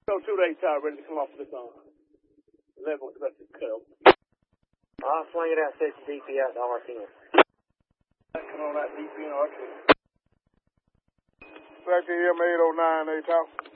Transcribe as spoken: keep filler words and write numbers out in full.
So two to eight tower ready to come off this on. eleven with the rest of the cut. I'll swing it out, set your D P out to R ten. Come on that D P and R ten. Back to M eight oh nine, eight tower.